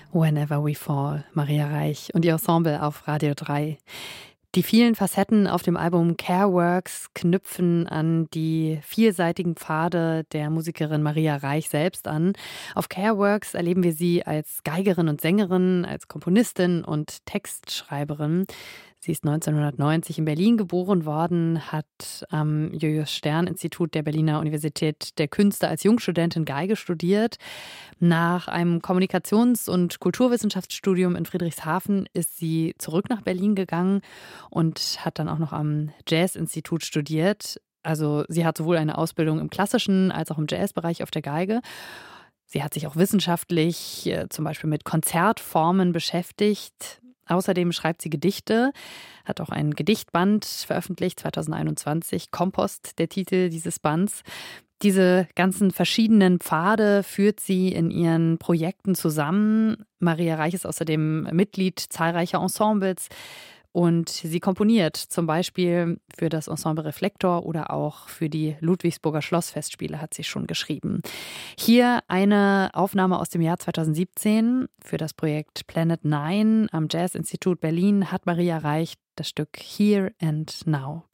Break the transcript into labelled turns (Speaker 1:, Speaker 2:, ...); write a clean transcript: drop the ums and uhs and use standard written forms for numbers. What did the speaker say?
Speaker 1: Whenever We Fall, Maria Reich und ihr Ensemble auf Radio 3. Die vielen Facetten auf dem Album Careworks knüpfen an die vielseitigen Pfade der Musikerin Maria Reich selbst an. Auf Careworks erleben wir sie als Geigerin und Sängerin, als Komponistin und Textschreiberin. Sie ist 1990 in Berlin geboren worden, hat am Julius Stern Institut der Berliner Universität der Künste als Jungstudentin Geige studiert. Nach einem Kommunikations- und Kulturwissenschaftsstudium in Friedrichshafen ist sie zurück nach Berlin gegangen und hat dann auch noch am Jazz-Institut studiert. Also sie hat sowohl eine Ausbildung im klassischen als auch im Jazzbereich auf der Geige. Sie hat sich auch wissenschaftlich zum Beispiel mit Konzertformen beschäftigt. Außerdem schreibt sie Gedichte, hat auch ein Gedichtband veröffentlicht, 2021, Kompost, der Titel dieses Bands. Diese ganzen verschiedenen Pfade führt sie in ihren Projekten zusammen. Maria Reich ist außerdem Mitglied zahlreicher Ensembles und sie komponiert zum Beispiel für das Ensemble Reflektor oder auch für die Ludwigsburger Schlossfestspiele hat sie schon geschrieben. Hier eine Aufnahme aus dem Jahr 2017 für das Projekt Planet 9 am Jazz-Institut Berlin hat Maria Reich das Stück Here and Now geschrieben.